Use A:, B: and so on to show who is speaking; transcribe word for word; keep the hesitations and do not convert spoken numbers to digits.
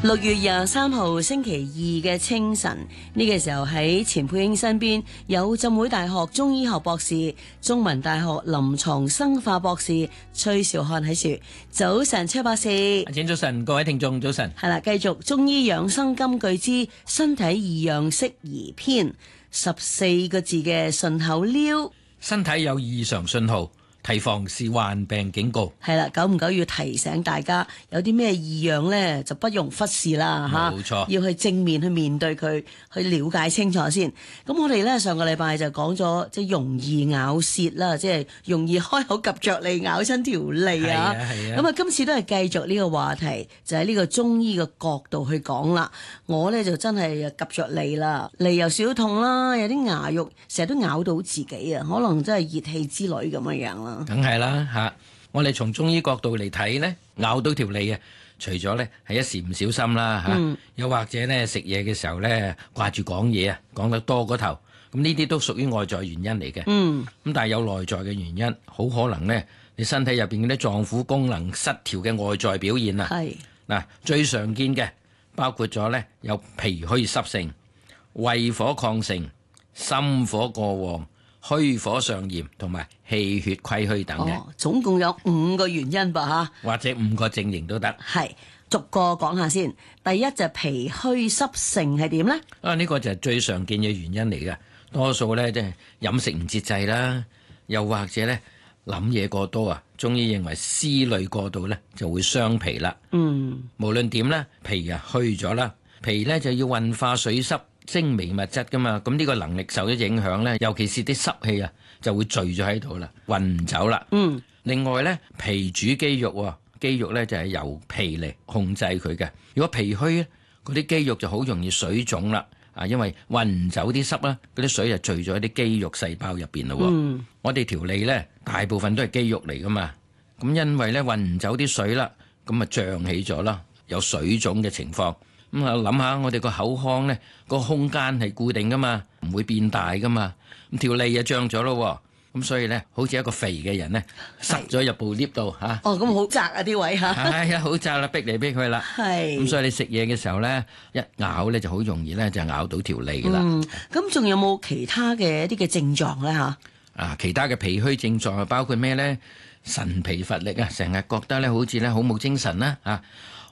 A: 六月廿三號星期二嘅清晨，呢、這個時候喺錢佩英身邊有浸會大學中醫學博士、中文大學臨床生化博士崔兆漢喺處。早晨，崔博士。
B: 阿錢早晨，各位聽眾早晨。
A: 係啦，繼續中醫養生金句之身體異樣適宜篇，十四個字嘅順口溜。
B: 身體有異常信號，提防是患病警告。
A: 係啦，久唔久要提醒大家有啲咩異樣呢，就不容忽視啦吓。
B: 冇錯，
A: 要去正面去面對佢，去了解清楚先。咁我哋呢，上個禮拜就講咗即係容易咬舌啦，即係容易開口夾着脷咬親條脷啊。咁啊，今次都係繼續呢個話題，就喺呢個中醫嘅角度去講啦。我呢，就真係夾着脷啦，脷又少痛啦，有啲牙肉成日都咬到自己啊，可能真係熱氣之類咁樣樣啦。
B: 梗係啦嚇！我哋從中醫角度嚟睇呢，咬到條脷啊，除咗呢係一時唔小心啦嚇，嗯、又或者呢食嘢嘅時候呢掛住講嘢啊，講得多嗰頭，咁呢啲都屬於外在原因嚟嘅。咁、嗯、但係有內在嘅原因，好可能呢你身體入邊嗰啲臟腑功能失調嘅外在表現啊。係嗱是，最常見嘅包括咗呢有脾虛濕盛、胃火亢盛、心火過旺、虛火上炎同埋氣血虧虛等嘅、哦，總共有五個原因吧吓，或者五個症型都得。係逐個講下先。第一就脾虛濕盛係點呢？啊，呢、這個就係最常見嘅原因嚟嘅。多數咧即係飲食唔節制啦，又或者咧諗嘢過多啊。中醫認為思慮過度咧就會傷脾啦。嗯，無論點咧，脾啊虛咗啦，脾咧就要運化水濕精微物質噶嘛，咁呢個能力受咗影響咧，尤其是啲濕氣啊，就會聚咗喺度啦，運唔走啦。嗯，另外咧，脾主肌肉，肌肉咧就係由脾嚟控制佢嘅。如果脾虛咧，嗰啲肌肉就好容易水腫啦，啊，因為運唔走啲濕啦，嗰啲水就聚咗喺啲肌肉細胞入邊咯。嗯，我哋條脷咧大部分都係肌肉嚟噶嘛，咁因為咧運唔走啲水啦，咁啊脹起咗啦，有水腫嘅情況。咁啊，諗下我哋個口腔咧，個空間係固定噶嘛，唔會變大噶嘛。咁條脷就脹咗咯，咁所以咧，好似一個肥嘅人咧，塞咗入部 lift 度嚇。哦，咁好窄啊啲位嚇。係啊，好窄啦，逼嚟逼去啦。係。咁所以你食嘢嘅時候咧，一咬咧就好容易咧就咬到條脷啦。嗯。咁仲有冇其他嘅一啲嘅症狀咧嚇？啊，其他嘅脾虛症狀啊，包括咩咧？神疲乏力啊，成日覺得咧好似咧好冇精神啦嚇。